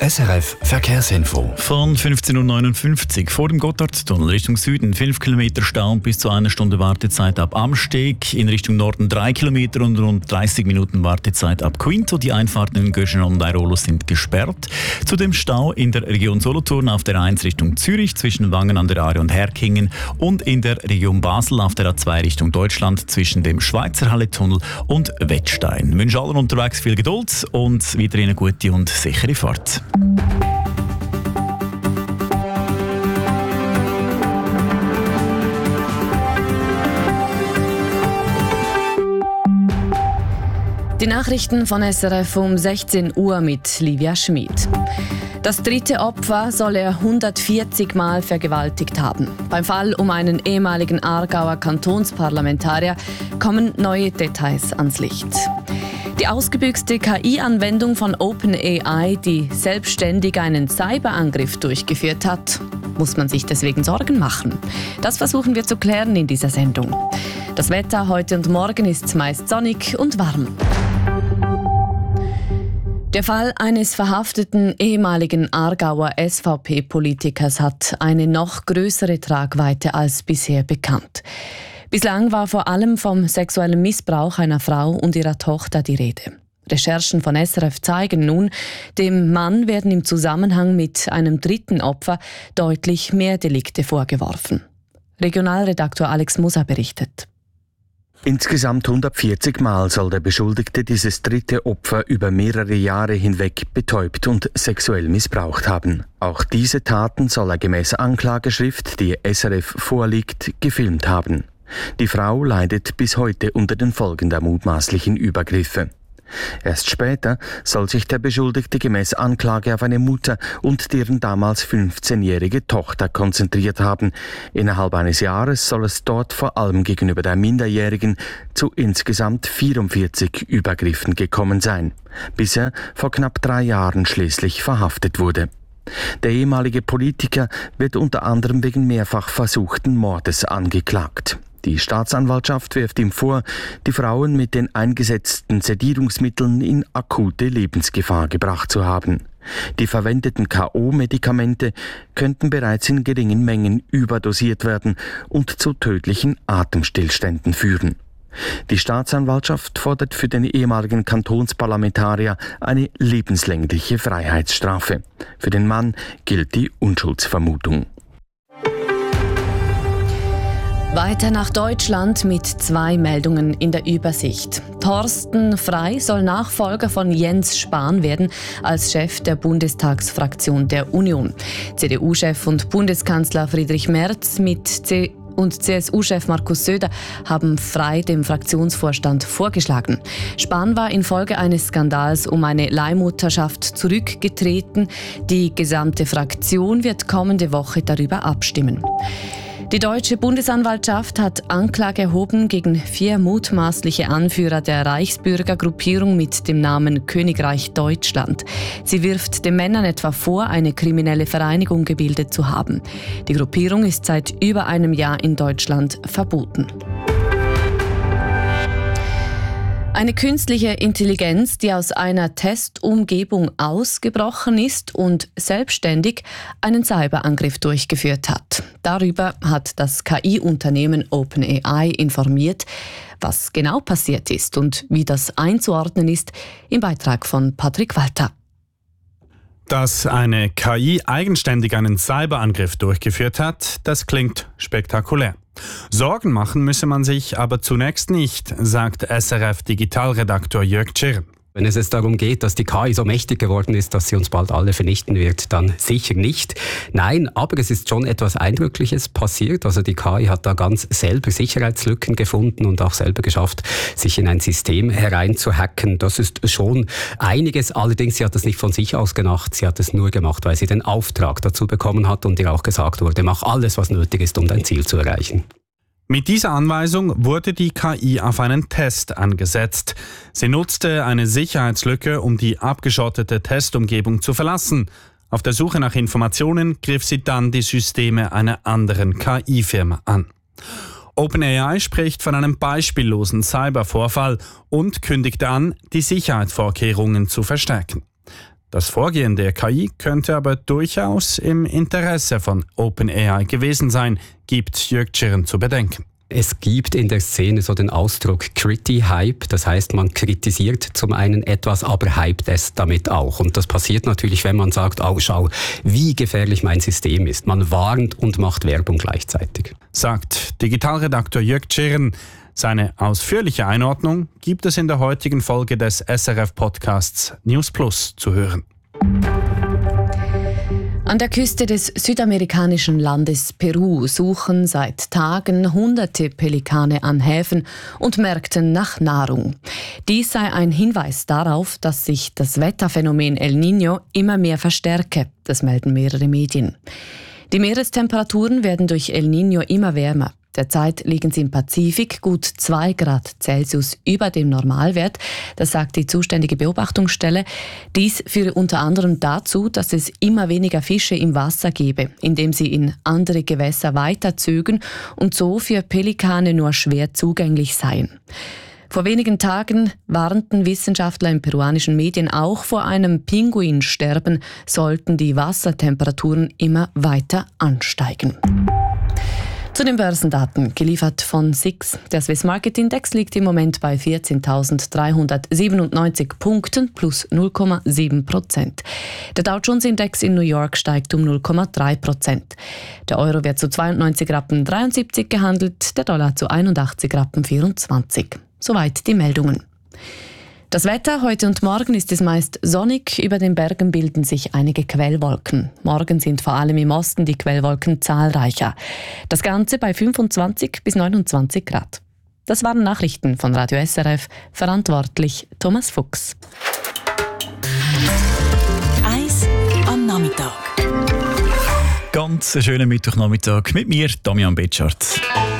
SRF Verkehrsinfo. Von 15.59 Uhr vor dem Gotthardtunnel Richtung Süden 5 Kilometer Stau und bis zu 1 Stunde Wartezeit ab Amsteg. In Richtung Norden 3 Kilometer und rund 30 Minuten Wartezeit ab Quinto. Die Einfahrten in Göschen und Airolo sind gesperrt. Zudem Stau in der Region Solothurn auf der A1 Richtung Zürich zwischen Wangen an der Aare und Herkingen und in der Region Basel auf der A2 Richtung Deutschland zwischen dem Schweizerhalle-Tunnel und Wettstein. Ich wünsche allen unterwegs viel Geduld und weiterhin eine gute und sichere Fahrt. Die Nachrichten von SRF um 16 Uhr mit Livia Schmid. Das dritte Opfer soll er 140 Mal vergewaltigt haben. Beim Fall um einen ehemaligen Aargauer Kantonsparlamentarier kommen neue Details ans Licht. Die ausgebüxte KI-Anwendung von OpenAI, die selbstständig einen Cyberangriff durchgeführt hat, muss man sich deswegen Sorgen machen? Das versuchen wir zu klären in dieser Sendung. Das Wetter heute und morgen ist meist sonnig und warm. Der Fall eines verhafteten ehemaligen Aargauer SVP-Politikers hat eine noch größere Tragweite als bisher bekannt. Bislang war vor allem vom sexuellen Missbrauch einer Frau und ihrer Tochter die Rede. Recherchen von SRF zeigen nun, dem Mann werden im Zusammenhang mit einem dritten Opfer deutlich mehr Delikte vorgeworfen. Regionalredaktor Alex Musa berichtet. Insgesamt 140 Mal soll der Beschuldigte dieses dritte Opfer über mehrere Jahre hinweg betäubt und sexuell missbraucht haben. Auch diese Taten soll er gemäß Anklageschrift, die SRF vorliegt, gefilmt haben. Die Frau leidet bis heute unter den Folgen der mutmaßlichen Übergriffe. Erst später soll sich der Beschuldigte gemäß Anklage auf eine Mutter und deren damals 15-jährige Tochter konzentriert haben. Innerhalb eines Jahres soll es dort vor allem gegenüber der Minderjährigen zu insgesamt 44 Übergriffen gekommen sein, bis er vor knapp 3 Jahren schließlich verhaftet wurde. Der ehemalige Politiker wird unter anderem wegen mehrfach versuchten Mordes angeklagt. Die Staatsanwaltschaft wirft ihm vor, die Frauen mit den eingesetzten Sedierungsmitteln in akute Lebensgefahr gebracht zu haben. Die verwendeten K.O.-Medikamente könnten bereits in geringen Mengen überdosiert werden und zu tödlichen Atemstillständen führen. Die Staatsanwaltschaft fordert für den ehemaligen Kantonsparlamentarier eine lebenslängliche Freiheitsstrafe. Für den Mann gilt die Unschuldsvermutung. Weiter nach Deutschland mit 2 Meldungen in der Übersicht. Thorsten Frey soll Nachfolger von Jens Spahn werden als Chef der Bundestagsfraktion der Union. CDU-Chef und Bundeskanzler Friedrich Merz und CSU-Chef Markus Söder haben Frey dem Fraktionsvorstand vorgeschlagen. Spahn war infolge eines Skandals um eine Leihmutterschaft zurückgetreten. Die gesamte Fraktion wird kommende Woche darüber abstimmen. Die deutsche Bundesanwaltschaft hat Anklage erhoben gegen 4 mutmaßliche Anführer der Reichsbürgergruppierung mit dem Namen Königreich Deutschland. Sie wirft den Männern etwa vor, eine kriminelle Vereinigung gebildet zu haben. Die Gruppierung ist seit über einem Jahr in Deutschland verboten. Eine künstliche Intelligenz, die aus einer Testumgebung ausgebrochen ist und selbstständig einen Cyberangriff durchgeführt hat. Darüber hat das KI-Unternehmen OpenAI informiert. Was genau passiert ist und wie das einzuordnen ist, im Beitrag von Patrick Walter. Dass eine KI eigenständig einen Cyberangriff durchgeführt hat, das klingt spektakulär. Sorgen machen müsse man sich aber zunächst nicht, sagt SRF-Digitalredaktor Jörg Tschirn. Wenn es jetzt darum geht, dass die KI so mächtig geworden ist, dass sie uns bald alle vernichten wird, dann sicher nicht. Nein, aber es ist schon etwas Eindrückliches passiert. Also die KI hat da ganz selber Sicherheitslücken gefunden und auch selber geschafft, sich in ein System hereinzuhacken. Das ist schon einiges. Allerdings, sie hat das nicht von sich aus gemacht. Sie hat es nur gemacht, weil sie den Auftrag dazu bekommen hat und ihr auch gesagt wurde, mach alles, was nötig ist, um dein Ziel zu erreichen. Mit dieser Anweisung wurde die KI auf einen Test angesetzt. Sie nutzte eine Sicherheitslücke, um die abgeschottete Testumgebung zu verlassen. Auf der Suche nach Informationen griff sie dann die Systeme einer anderen KI-Firma an. OpenAI spricht von einem beispiellosen Cybervorfall und kündigte an, die Sicherheitsvorkehrungen zu verstärken. Das Vorgehen der KI könnte aber durchaus im Interesse von OpenAI gewesen sein, gibt Jörg Tschirren zu bedenken. Es gibt in der Szene so den Ausdruck Criti-Hype, das heißt, man kritisiert zum einen etwas, aber hypt es damit auch. Und das passiert natürlich, wenn man sagt, oh, schau, wie gefährlich mein System ist. Man warnt und macht Werbung gleichzeitig. Sagt Digitalredakteur Jörg Tschirren. Seine ausführliche Einordnung gibt es in der heutigen Folge des SRF-Podcasts News Plus zu hören. An der Küste des südamerikanischen Landes Peru suchen seit Tagen hunderte Pelikane an Häfen und Märkten nach Nahrung. Dies sei ein Hinweis darauf, dass sich das Wetterphänomen El Niño immer mehr verstärke. Das melden mehrere Medien. Die Meerestemperaturen werden durch El Niño immer wärmer. Derzeit liegen sie im Pazifik gut 2 Grad Celsius über dem Normalwert, das sagt die zuständige Beobachtungsstelle. Dies führe unter anderem dazu, dass es immer weniger Fische im Wasser gebe, indem sie in andere Gewässer weiterzögen und so für Pelikane nur schwer zugänglich seien. Vor wenigen Tagen warnten Wissenschaftler in peruanischen Medien auch vor einem Pinguinsterben, sollten die Wassertemperaturen immer weiter ansteigen. Zu den Börsendaten, geliefert von SIX. Der Swiss Market Index liegt im Moment bei 14.397 Punkten plus 0,7%. Der Dow Jones Index in New York steigt um 0,3%. Der Euro wird zu 92,73 Rappen gehandelt, der Dollar zu 81,24 Rappen. Soweit die Meldungen. Das Wetter heute und morgen ist es meist sonnig, über den Bergen bilden sich einige Quellwolken. Morgen sind vor allem im Osten die Quellwolken zahlreicher. Das Ganze bei 25 bis 29 Grad. Das waren Nachrichten von Radio SRF, verantwortlich Thomas Fuchs. Eis am Nachmittag. Ganz einen schönen Mittwochnachmittag mit mir, Damian Betschart.